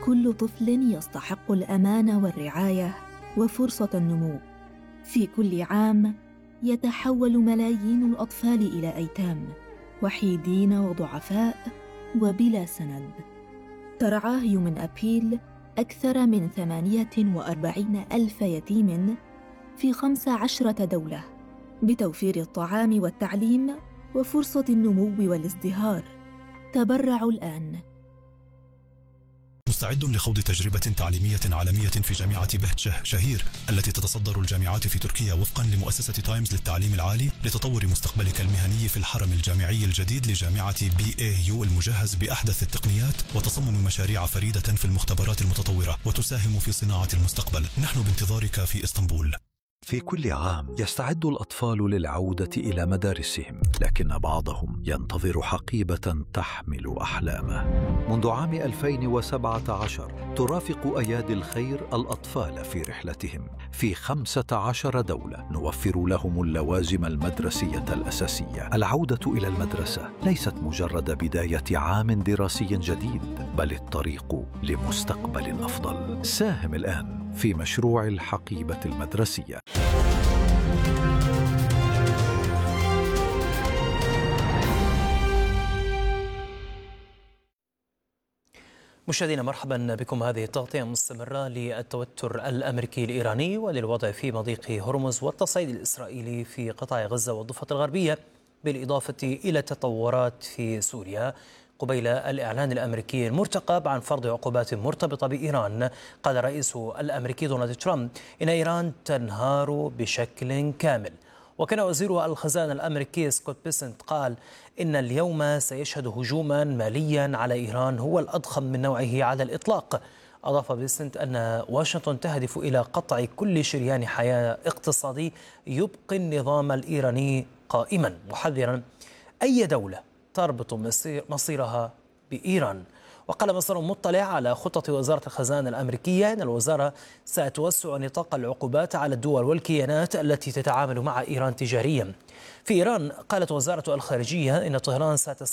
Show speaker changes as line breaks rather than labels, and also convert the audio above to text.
كل طفل يستحق الأمان والرعاية وفرصة النمو. في كل عام يتحول ملايين الأطفال إلى أيتام، وحيدين وضعفاء وبلا سند. ترعاه هيومن أبيل أكثر من 48,000 يتيم في 15 دولة بتوفير الطعام والتعليم وفرصة النمو والازدهار. تبرعوا الآن.
مستعد لخوض تجربة تعليمية عالمية في جامعة بهجة شهير التي تتصدر الجامعات في تركيا وفقا لمؤسسة تايمز للتعليم العالي لتطور مستقبلك المهني في الحرم الجامعي الجديد لجامعة BAU المجهز بأحدث التقنيات وتصمم مشاريع فريدة في المختبرات المتطورة وتساهم في صناعة المستقبل. نحن بانتظارك في إسطنبول.
في كل عام يستعد الأطفال للعودة إلى مدارسهم، لكن بعضهم ينتظر حقيبة تحمل أحلامه. منذ عام 2017 ترافق أيادي الخير الأطفال في رحلتهم في 15 دولة. نوفر لهم اللوازم المدرسية الأساسية. العودة إلى المدرسة ليست مجرد بداية عام دراسي جديد، بل الطريق لمستقبل أفضل. ساهم الآن في مشروع الحقيبة المدرسية.
مشاهدينا مرحبا بكم. هذه التغطية مستمرة للتوتر الأمريكي الإيراني وللوضع في مضيق هرمز والتصعيد الإسرائيلي في قطاع غزة والضفة الغربية، بالإضافة إلى التطورات في سوريا. قبيل الإعلان الأمريكي المرتقب عن فرض عقوبات مرتبطة بإيران، قال الرئيس الأمريكي دونالد ترامب إن إيران تنهار بشكل كامل. وكان وزير الخزانة الأمريكي سكوت بيسنت قال إن اليوم سيشهد هجوما ماليا على إيران هو الأضخم من نوعه على الإطلاق. أضاف بيسنت أن واشنطن تهدف إلى قطع كل شريان حياة اقتصادي يبقي النظام الإيراني قائما، محذرا أي دولة تربط مصيرها بإيران. وقال مصدر مطلع على خطة وزارة الخزانة الأمريكية أن الوزارة ستوسع نطاق العقوبات على الدول والكيانات التي تتعامل مع إيران تجاريا. في إيران قالت وزارة الخارجية إن طهران